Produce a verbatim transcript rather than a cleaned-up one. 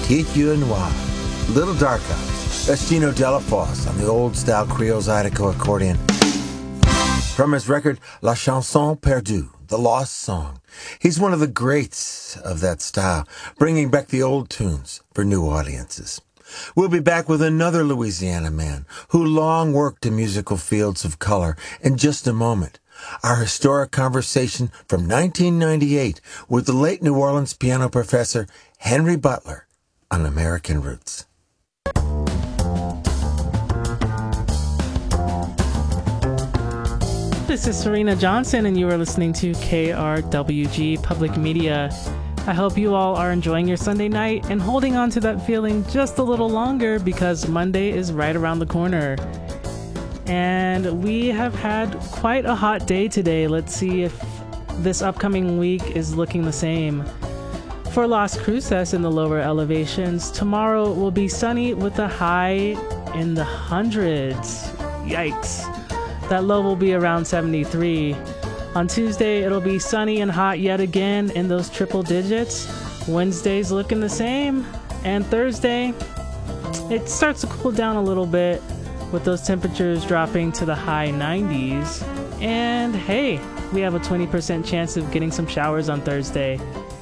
Keith Yeux Noir, Little Dark Eyes. That's Gino Delafosse on the old-style Creole Zydeco accordion. From his record La Chanson Perdue, The Lost Song. He's one of the greats of that style, bringing back the old tunes for new audiences. We'll be back with another Louisiana man who long worked in musical fields of color in just a moment. Our historic conversation from nineteen ninety-eight with the late New Orleans piano professor Henry Butler on American Roots. This is Serena Johnson, and you are listening to K R W G Public Media. I hope you all are enjoying your Sunday night and holding on to that feeling just a little longer because Monday is right around the corner. And we have had quite a hot day today. Let's see if this upcoming week is looking the same. For Las Cruces in the lower elevations, tomorrow will be sunny with a high in the hundreds. Yikes. That low will be around seventy-three. On Tuesday, it'll be sunny and hot yet again in those triple digits. Wednesday's looking the same. And Thursday, it starts to cool down a little bit with those temperatures dropping to the high nineties. And hey, we have a twenty percent chance of getting some showers on Thursday.